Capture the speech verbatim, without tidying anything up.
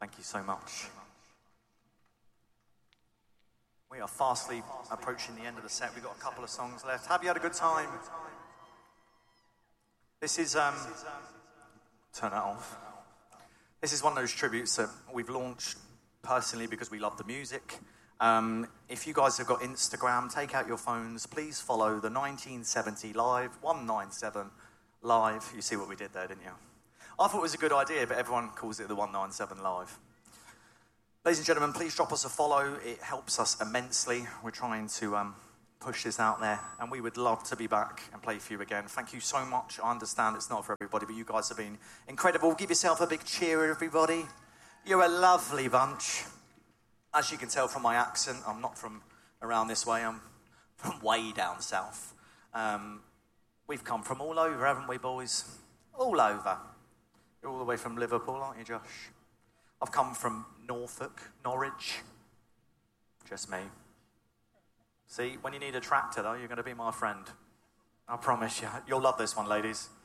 Thank you so much. We are fastly approaching the end of the set. We've got a couple of songs left. Have you had a good time? This is, um, turn that off. This is one of those tributes that we've launched personally because we love the music. Um, if you guys have got Instagram, take out your phones. Please follow the nineteen seventy Live, one ninety-seven Live. You see what we did there, didn't you? I thought it was a good idea, but everyone calls it the one ninety-seven Live. Ladies and gentlemen, please drop us a follow. It helps us immensely. We're trying to um, push this out there, and we would love to be back and play for you again. Thank you so much. I understand it's not for everybody, but you guys have been incredible. Give yourself a big cheer, everybody. You're a lovely bunch. As you can tell from my accent, I'm not from around this way. I'm from way down south. Um, we've come from all over, haven't we, boys? All over. You're all the way from Liverpool, aren't you, Josh? I've come from Norfolk, Norwich. Just me. See, when you need a tractor, though, you're going to be my friend. I promise you. You'll love this one, ladies.